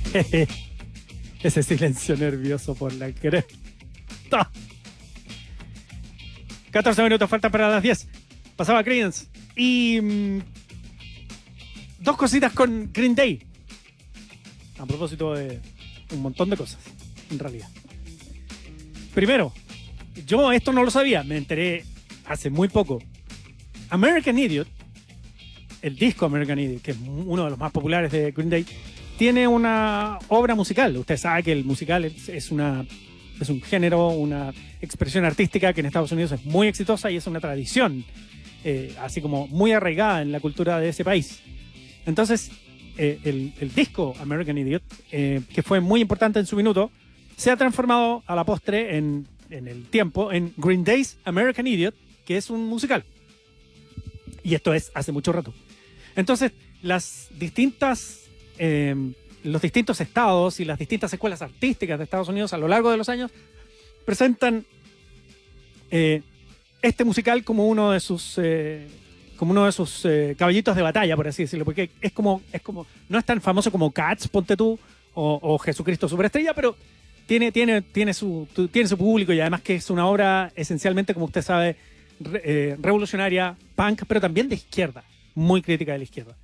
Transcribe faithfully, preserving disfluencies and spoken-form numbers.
Ese silencio nervioso por la cresta. catorce minutos faltan para las diez. Pasaba Creedence. Y mmm, dos cositas con Green Day. A propósito de un montón de cosas, en realidad. Primero, yo esto no lo sabía, me enteré hace muy poco. American Idiot, el disco American Idiot, que es uno de los más populares de Green Day, tiene una obra musical. Usted sabe que el musical es, es, una, es un género, una expresión artística que en Estados Unidos es muy exitosa y es una tradición, eh, así como muy arraigada en la cultura de ese país. Entonces, eh, el, el disco American Idiot, eh, que fue muy importante en su minuto, se ha transformado a la postre en, en el tiempo en Green Day's American Idiot, que es un musical. Y esto es hace mucho rato. Entonces, las distintas, eh, los distintos estados y las distintas escuelas artísticas de Estados Unidos a lo largo de los años presentan eh, este musical como uno de sus, eh, como uno de sus eh, caballitos de batalla, por así decirlo, porque es como, es como, no es tan famoso como Cats, ponte tú, o, o Jesucristo Superestrella, pero tiene, tiene, tiene, su, tiene su público y además que es una obra esencialmente, como usted sabe, re, eh, revolucionaria, punk, pero también de izquierda, muy crítica de la izquierda.